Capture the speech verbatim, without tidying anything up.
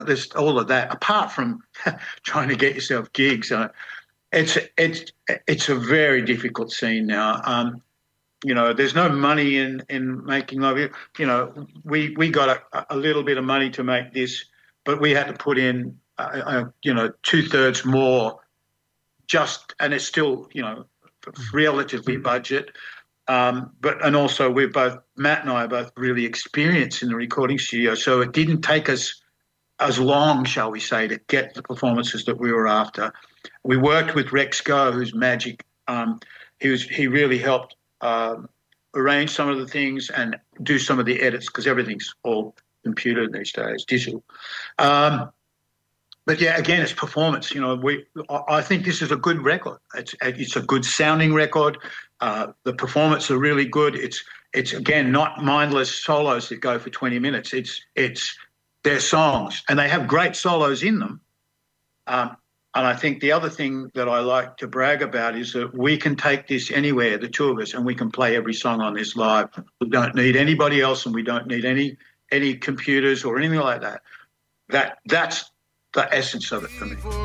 there's all of that. Apart from trying to get yourself gigs, uh, it's it's it's a very difficult scene now. Um, you know, there's no money in in making love. You know, we we got a, a little bit of money to make this, but we had to put in, uh, uh, you know, two thirds more. Just and it's still, you know, relatively budget. Um, but and also we're both Matt and I are both really experienced in the recording studio, so it didn't take us as long, shall we say, to get the performances that we were after. We worked with Rex Go, who's magic. Um, he was he really helped um, arrange some of the things and do some of the edits because everything's all computer these days, digital. Um, but yeah, again, it's performance. You know, we I think this is a good record. It's it's a good sounding record. Uh, the performances are really good. It's it's again not mindless solos that go for twenty minutes. It's it's their songs, and they have great solos in them. Um, and I think the other thing that I like to brag about is that we can take this anywhere, the two of us, and we can play every song on this live. We don't need anybody else, and we don't need any any computers or anything like that. That that's the essence of it for me.